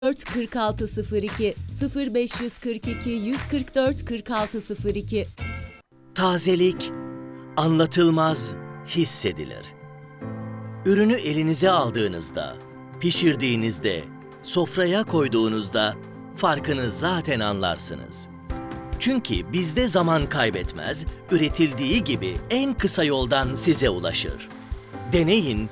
4602 0542 144 4602. Tazelik anlatılmaz, hissedilir. Ürünü elinize aldığınızda, pişirdiğinizde, sofraya koyduğunuzda farkını zaten anlarsınız. Çünkü bizde zaman kaybetmez, üretildiği gibi en kısa yoldan size ulaşır. Deneyin,